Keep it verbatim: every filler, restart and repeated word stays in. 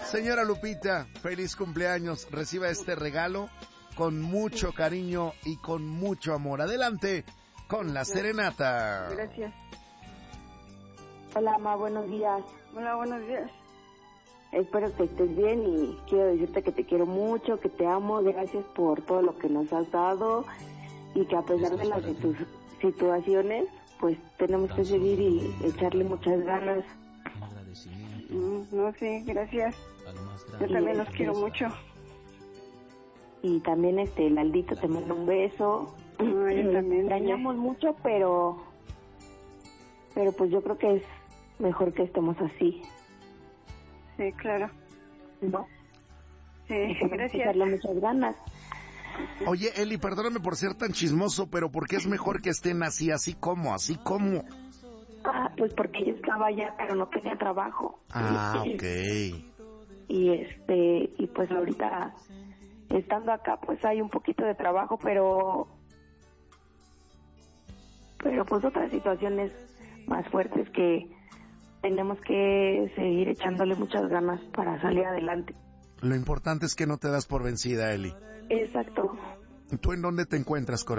Señora Lupita, feliz cumpleaños. Reciba este regalo con mucho cariño y con mucho amor. Adelante con la serenata. Gracias. Hola, ma, buenos días. Hola, buenos días. Espero que estés bien y quiero decirte que te quiero mucho, que te amo. Gracias por todo lo que nos has dado y que a pesar de las situ- situaciones, pues tenemos que seguir y echarle muchas ganas. Mm, no, sí, gracias. Yo también los quiero mucho. Y también este Laldito te manda un beso. No, yo también. Extrañamos mucho, pero pero pues yo creo que es mejor que estemos así, Sí, claro. ¿no? Sí, Tenemos que gracias. echarle muchas ganas. Oye, Eli, perdóname por ser tan chismoso, pero ¿por qué es mejor que estén así, así como, así como? Ah, pues porque yo estaba allá, pero no tenía trabajo. Ah, ok. Y este, y pues ahorita estando acá, pues hay un poquito de trabajo, pero pero pues otras situaciones más fuertes que tenemos que seguir echándole muchas ganas para salir adelante. Lo importante es que no te das por vencida, Eli. Exacto. ¿Tú en dónde te encuentras, corazón?